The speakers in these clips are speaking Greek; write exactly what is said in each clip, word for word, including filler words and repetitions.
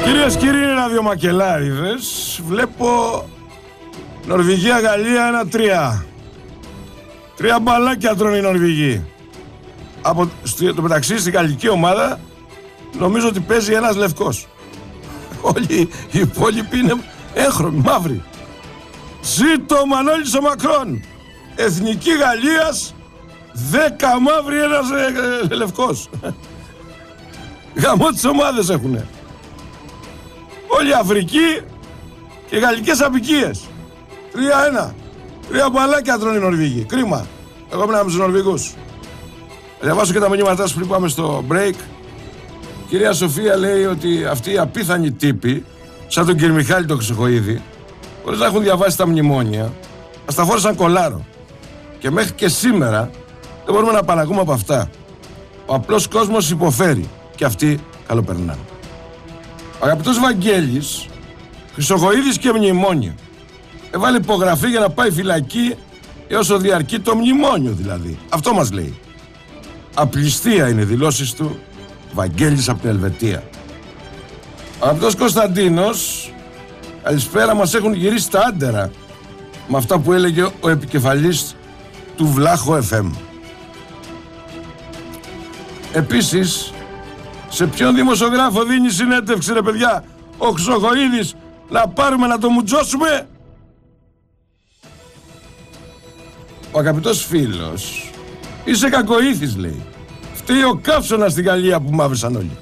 Κυρίες και κύριοι ραδιομακελάριδες, βλέπω Νορβηγία-Γαλλία ένα τρία. Τρία μπαλάκια τρώνε οι Νορβηγοί. Από το μεταξύ στην γαλλική ομάδα νομίζω ότι παίζει ένας λευκός. Όλοι οι υπόλοιποι είναι έγχρονοι, μαύροι. Ζήτω ο Μανώλης ο Μακρόν. Εθνική Γαλλίας, δέκα μαύροι, ένας ε, ε, λευκός. Γαμό τις ομάδες έχουνε. Όλη η Αφρική και γαλλικές απικίες. Τρία ένα. Τρία μπαλάκια τρώνε οι Νορβηγοί. Κρίμα. Εγώ μιλάω με τους Νορβηγούς. Διαβάσω και τα μηνύματά σου πριν πάμε στο break. Η κυρία Σοφία λέει ότι αυτοί οι απίθανοι τύποι, σαν τον κύριο Μιχάλη τον Χρυσοχοΐδη, χωρίς να έχουν διαβάσει τα μνημόνια, μας τα φόρεσαν κολάρο. Και μέχρι και σήμερα δεν μπορούμε να απαλλαγούμε από αυτά. Ο απλός κόσμος υποφέρει και αυτοί καλοπερνάνε. Ο αγαπητός Βαγγέλης, Χρυσοχοΐδης και μνημόνιο. Έβαλε υπογραφή για να πάει φυλακή έως διαρκεί το μνημόνιο δηλαδή. Αυτό μας λέει. Απληστία είναι οι δηλώσεις του Βαγγέλης από την Ελβετία. Ο αγαπητός Κωνσταντίνος, καλησπέρα, μας έχουν γυρίσει τα άντερα με αυτά που έλεγε ο επικεφαλής του Βλάχο εφ εμ. Επίσης, σε ποιον δημοσιογράφο δίνει συνέντευξη ρε παιδιά ο Χρυσοχοΐδης να πάρουμε να το μουτζώσουμε? Ο αγαπητός φίλος, είσαι κακοήθης λέει. Φταίει ο Καύσωνας στην Γαλλία που μαύρισαν όλοι.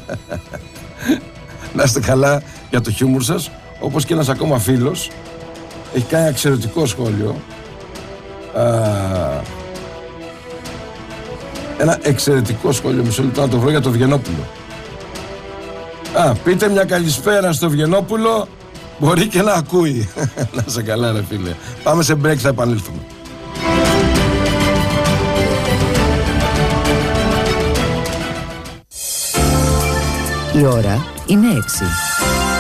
Να είστε καλά για το χιούμορ σας. Όπως και ένας ακόμα φίλος έχει κάνει ένα εξαιρετικό σχόλιο. Α, ένα εξαιρετικό σχόλιο, μισό λεπτό να το βρω, για το Βιενόπουλο. Α, πείτε μια καλησπέρα στο Βιενόπουλο, μπορεί και να ακούει. Να είσαι καλά ρε φίλε. Πάμε σε break, θα επανέλθουμε. Η ώρα είναι έξι.